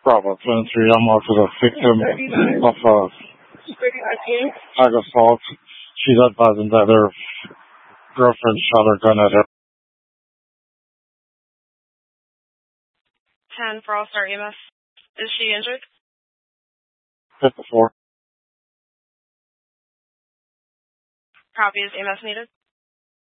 Bravo 23, I'm also the victim of ag assault. She's advising that her girlfriend shot her gun at her. 10 for All-Star EMS. Is she injured? Hit the floor. Copy. Is EMS needed?